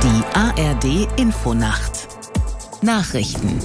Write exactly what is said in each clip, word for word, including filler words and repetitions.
Die A R D-Infonacht Nachrichten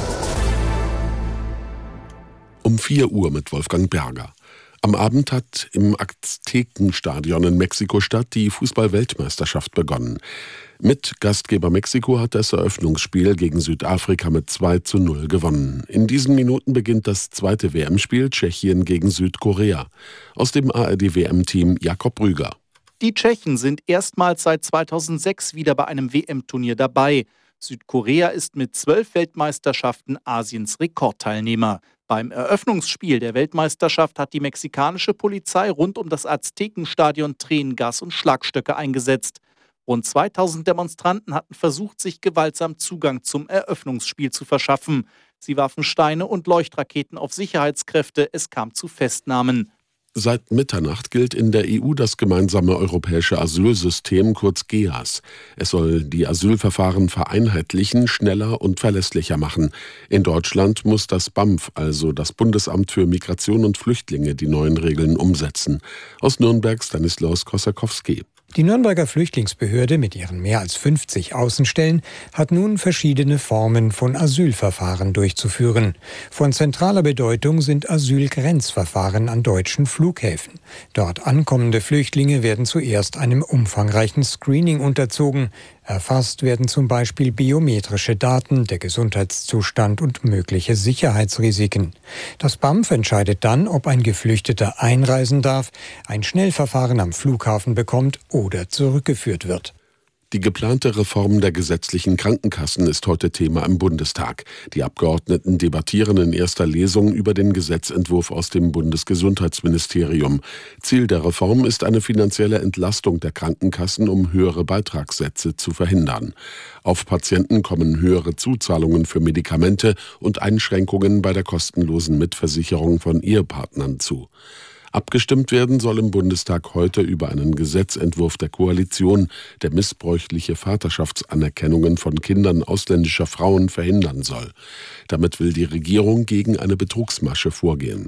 Um vier Uhr mit Wolfgang Berger. Am Abend hat im Aztekenstadion in Mexiko-Stadt die Fußball-Weltmeisterschaft begonnen. Mit Gastgeber Mexiko hat das Eröffnungsspiel gegen Südafrika mit zwei zu null gewonnen. In diesen Minuten beginnt das zweite W M-Spiel Tschechien gegen Südkorea. Aus dem A R D-W M-Team Jakob Brüger. Die Tschechen sind erstmals seit zweitausendsechs wieder bei einem W M-Turnier dabei. Südkorea ist mit zwölf Weltmeisterschaften Asiens Rekordteilnehmer. Beim Eröffnungsspiel der Weltmeisterschaft hat die mexikanische Polizei rund um das Aztekenstadion Tränengas und Schlagstöcke eingesetzt. Rund zweitausend Demonstranten hatten versucht, sich gewaltsam Zugang zum Eröffnungsspiel zu verschaffen. Sie warfen Steine und Leuchtraketen auf Sicherheitskräfte. Es kam zu Festnahmen. Seit Mitternacht gilt in der E U das gemeinsame europäische Asylsystem, kurz G E A S. Es soll die Asylverfahren vereinheitlichen, schneller und verlässlicher machen. In Deutschland muss das B A M F, also das Bundesamt für Migration und Flüchtlinge, die neuen Regeln umsetzen. Aus Nürnberg Stanislaus Kosakowski. Die Nürnberger Flüchtlingsbehörde mit ihren mehr als fünfzig Außenstellen hat nun verschiedene Formen von Asylverfahren durchzuführen. Von zentraler Bedeutung sind Asylgrenzverfahren an deutschen Flughäfen. Dort ankommende Flüchtlinge werden zuerst einem umfangreichen Screening unterzogen. Erfasst werden zum Beispiel biometrische Daten, der Gesundheitszustand und mögliche Sicherheitsrisiken. Das B A M F entscheidet dann, ob ein Geflüchteter einreisen darf, ein Schnellverfahren am Flughafen bekommt oder zurückgeführt wird. Die geplante Reform der gesetzlichen Krankenkassen ist heute Thema im Bundestag. Die Abgeordneten debattieren in erster Lesung über den Gesetzentwurf aus dem Bundesgesundheitsministerium. Ziel der Reform ist eine finanzielle Entlastung der Krankenkassen, um höhere Beitragssätze zu verhindern. Auf Patienten kommen höhere Zuzahlungen für Medikamente und Einschränkungen bei der kostenlosen Mitversicherung von Ehepartnern zu. Abgestimmt werden soll im Bundestag heute über einen Gesetzentwurf der Koalition, der missbräuchliche Vaterschaftsanerkennungen von Kindern ausländischer Frauen verhindern soll. Damit will die Regierung gegen eine Betrugsmasche vorgehen.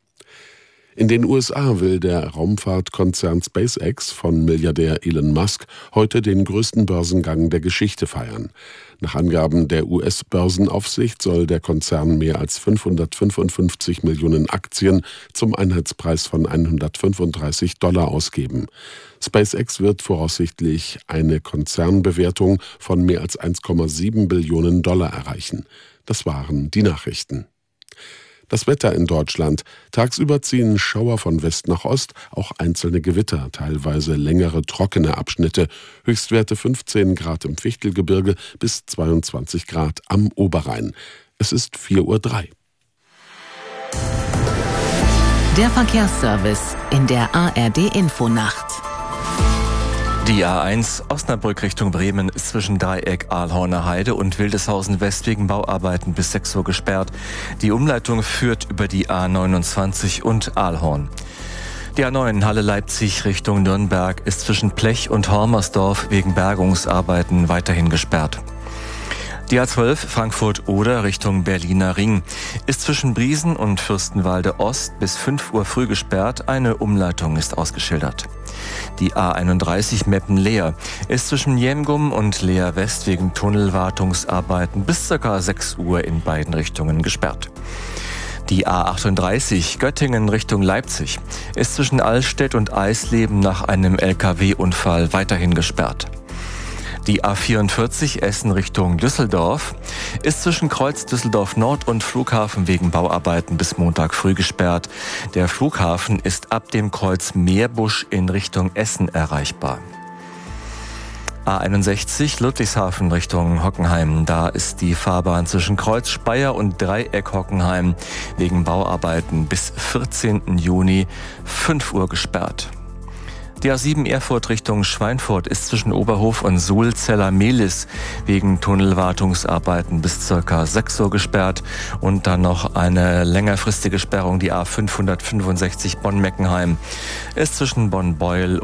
In den U S A will der Raumfahrtkonzern SpaceX von Milliardär Elon Musk heute den größten Börsengang der Geschichte feiern. Nach Angaben der U S-Börsenaufsicht soll der Konzern mehr als fünfhundertfünfundfünfzig Millionen Aktien zum Einheitspreis von hundertfünfunddreißig Dollar ausgeben. SpaceX wird voraussichtlich eine Konzernbewertung von mehr als eins Komma sieben Billionen Dollar erreichen. Das waren die Nachrichten. Das Wetter in Deutschland. Tagsüber ziehen Schauer von West nach Ost, auch einzelne Gewitter, teilweise längere trockene Abschnitte. Höchstwerte fünfzehn Grad im Fichtelgebirge bis zweiundzwanzig Grad am Oberrhein. Es ist vier Uhr drei. Der Verkehrsservice in der A R D-Infonacht. Die A eins Osnabrück Richtung Bremen ist zwischen Dreieck Ahlhorner Heide und Wildeshausen West wegen Bauarbeiten bis sechs Uhr gesperrt. Die Umleitung führt über die A neunundzwanzig und Ahlhorn. Die A neun Halle Leipzig Richtung Nürnberg ist zwischen Plech und Hormersdorf wegen Bergungsarbeiten weiterhin gesperrt. Die A zwölf Frankfurt-Oder Richtung Berliner Ring ist zwischen Briesen und Fürstenwalde Ost bis fünf Uhr früh gesperrt. Eine Umleitung ist ausgeschildert. Die A einunddreißig Meppen-Leer ist zwischen Jemgum und Leer West wegen Tunnelwartungsarbeiten bis ca. sechs Uhr in beiden Richtungen gesperrt. Die A achtunddreißig Göttingen Richtung Leipzig ist zwischen Allstedt und Eisleben nach einem L K W-Unfall weiterhin gesperrt. Die A vierundvierzig Essen Richtung Düsseldorf ist zwischen Kreuz Düsseldorf Nord und Flughafen wegen Bauarbeiten bis Montag früh gesperrt. Der Flughafen ist ab dem Kreuz Meerbusch in Richtung Essen erreichbar. A einundsechzig Ludwigshafen Richtung Hockenheim. Da ist die Fahrbahn zwischen Kreuz Speyer und Dreieck Hockenheim wegen Bauarbeiten bis vierzehnten Juni fünf Uhr gesperrt. Die A sieben Erfurt Richtung Schweinfurt ist zwischen Oberhof und Sulzeller-Mehlis wegen Tunnelwartungsarbeiten bis ca. sechs Uhr gesperrt. Und dann noch eine längerfristige Sperrung, die A fünfhundertfünfundsechzig Bonn-Meckenheim ist zwischen Bonn-Beuel